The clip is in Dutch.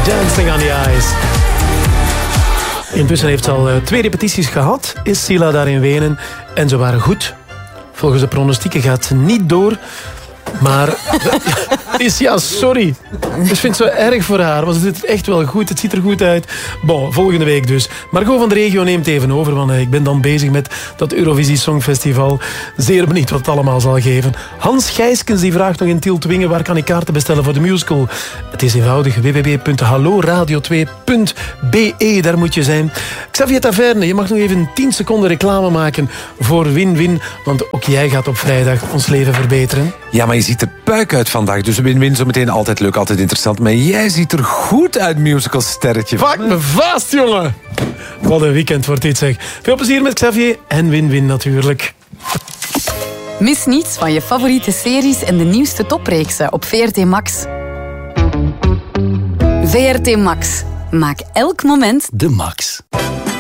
Dancing on the Ice. Intussen heeft ze al 2 repetities gehad. Is Sila daar in Wenen. En ze waren goed. Volgens de pronostieken gaat ze niet door. Maar het is, ja, sorry. Dus ik vind het zo erg voor haar. Want ze doet het echt wel goed. Het ziet er goed uit. Bon, volgende week dus. Margot van de Regio neemt even over. Want ik ben dan bezig met dat Eurovisie Songfestival. Zeer benieuwd wat het allemaal zal geven. Hans Gijskens die vraagt nog in Tieltwingen. Waar kan ik kaarten bestellen voor de musical? Het is eenvoudig. www.halloradio2.be. Daar moet je zijn. Xavier Taverne, je mag nog even 10 seconden reclame maken voor Win-Win. Want ook jij gaat op vrijdag ons leven verbeteren. Ja, maar je ziet er puik uit vandaag. Dus Win-Win zo meteen altijd leuk, altijd interessant. Maar jij ziet er goed uit, musicalsterretje. Pak me vast, jongen. Wat een weekend wordt dit, zeg. Veel plezier met Xavier en Win-Win natuurlijk. Mis niets van je favoriete series en de nieuwste topreeksen op VRT Max. VRT Max. Maak elk moment de max.